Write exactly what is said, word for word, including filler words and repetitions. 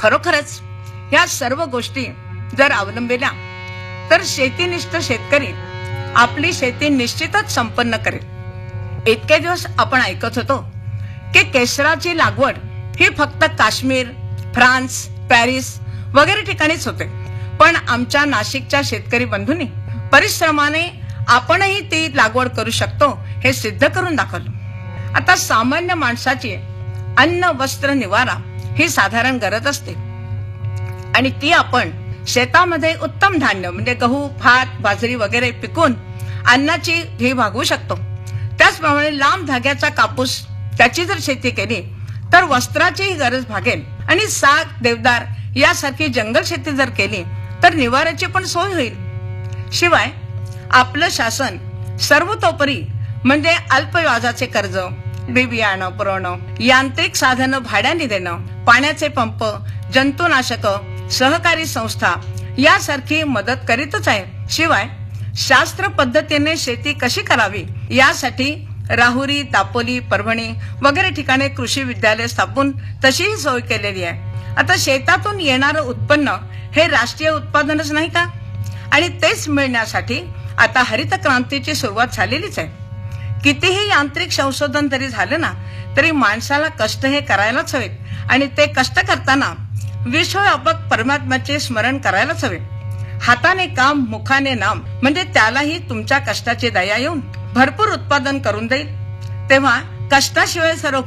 खरोखरच या सर्व गोष्टी जर अवलंबिल्या तर शेतीनिष्ठ शेतकरी आपली शेती निश्चितच संपन्न करेल। इतके दिवस आपण ऐकत होतो की केशराची लागवड ही फक्त काश्मीर, फ्रान्स, पॅरिस वगैरे ठिकाणीच होते, पण आमच्या नाशिकच्या शेतकरी बंधूंनी परिश्रमाने आपणही ती लागवड करू शकतो हे सिद्ध करून दाखवलं। आता सामान्य माणसाची अन्न, वस्त्र, निवारा ही साधारण गरज असते आणि ती आपण शेतामध्ये उत्तम धान्य म्हणजे गहू, भात, बाजरी वगैरे पिकून अन्नाची ही भागवू शकतो। त्याचप्रमाणे लांब धाग्याचा कापूस त्याची जर शेती केली तर वस्त्राचीही गरज भागेल आणि साग, देवदार यासारखी जंगल शेती जर केली तर निवाऱ्याची पण सोय होईल। शिवाय आपलं शासन सर्वतोपरी म्हणजे अल्प व्याजाचे कर्ज, बी बियाणं पुरवणं, यांत्रिक साधनं भाड्याने देणं, पाण्याचे पंप, जंतुनाशक, सहकारी संस्था यासारखी मदत करीतच आहे। शिवाय शास्त्र पद्धतीने शेती कशी करावी यासाठी राहुरी, दापोली, परभणी वगैरे ठिकाणी कृषी विद्यालय स्थापून तशीही सोय केलेली आहे। आता शेतातून येणारं उत्पन्न हे राष्ट्रीय उत्पादनच नाही का? आणि तेच मिळण्यासाठी आता हरित क्रांतीची सुरुवात झालेलीच आहे। कितीही यांत्रिक संशोधन तरी झालं ना तरी माणसाला कष्ट हे करायलाच हवेत आणि ते कष्ट करताना विश्वव्यापक परमात्म्याचे स्मरण करायलाच हवे। हाताने काम, मुखाने नाम म्हणजे त्यालाही तुमच्या कष्टाची दया येऊन भरपूर उत्पादन करून देईल। तेव्हा कष्टाशिवाय सर्व